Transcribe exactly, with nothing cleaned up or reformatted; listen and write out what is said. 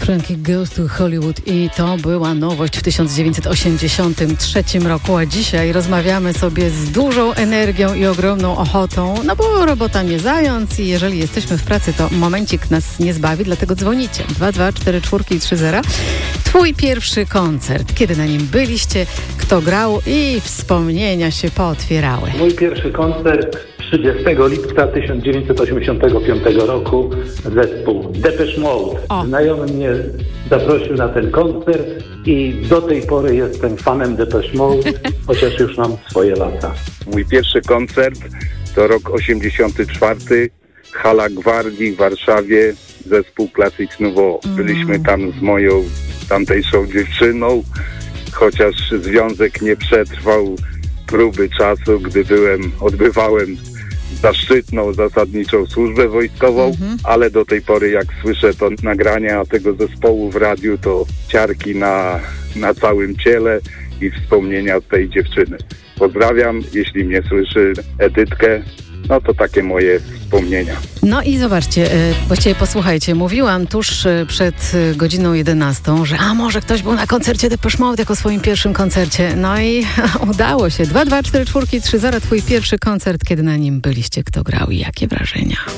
Frankie Goes to Hollywood i to była nowość w tysiąc dziewięćset osiemdziesiątym trzecim roku, a dzisiaj rozmawiamy sobie z dużą energią i ogromną ochotą, no bo robota nie zając i jeżeli jesteśmy w pracy, to momencik nas nie zbawi, dlatego dzwonicie. dwa dwa cztery cztery trzy zero. Twój pierwszy koncert, kiedy na nim byliście, kto grał i wspomnienia się pootwierały. Mój pierwszy koncert trzydziestego lipca tysiąc dziewięćset osiemdziesiątego piątego roku, zespół Depeche Mode. O. Znajomy mnie zaprosił na ten koncert i do tej pory jestem fanem Depeche Mode, chociaż już mam swoje lata. Mój pierwszy koncert to rok osiemdziesiąty czwarty, Hala Gwardii w Warszawie, zespół Classic Nouveau. Byliśmy tam z moją tamtejszą dziewczyną, chociaż związek nie przetrwał próby czasu, gdy byłem, odbywałem zaszczytną, zasadniczą służbę wojskową, mhm. ale do tej pory jak słyszę to nagrania tego zespołu w radiu, to ciarki na, na całym ciele i wspomnienia od tej dziewczyny. Pozdrawiam, jeśli mnie słyszy Edytkę, no to takie moje wspomnienia. No i zobaczcie, właściwie posłuchajcie, mówiłam tuż przed godziną jedenastą, że a może ktoś był na koncercie Depeche Mode jako swoim pierwszym koncercie. No i udało się. dwa dwa cztery cztery trzy zero, twój pierwszy koncert, kiedy na nim byliście, kto grał i jakie wrażenia?